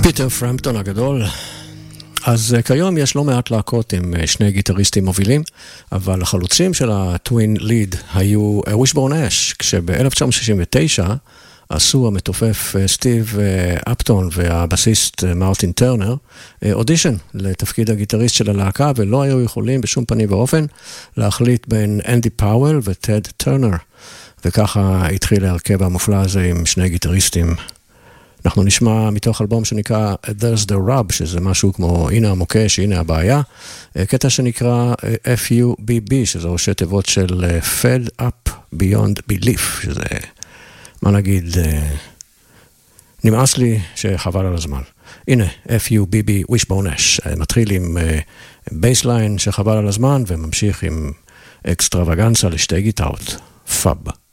פיטר פרמפטון הגדול. אז כיום יש לא מעט להקות עם שני גיטריסטים מובילים, אבל החלוצים של הטווין ליד היו ווישבורן אש, כשב-1969 עשו המתופף סטיב אפטון והבסיסט מרטין טרנר אודישן לתפקיד הגיטריסט של הלהקה, ולא היו יכולים בשום פנים ואופן להחליט בין אנדי פאוול וטד טרנר, וככה התחיל ההרכב המופלא הזה עם שני גיטריסטים. אנחנו נשמע מתוך אלבום שנקרא There's the Rub, שזה משהו כמו הנה המוקש, הנה הבעיה, קטע שנקרא FUBB, שזה ראשי תיבות של Fed Up Beyond Belief, שזה, מה נגיד, נמאס לי שחבל על הזמן. הנה, FUBB, Wishbone Ash, מתחיל עם בייסליין שחבל על הזמן, וממשיך עם אקסטרווגנציה לשתי גיטרות, פאב.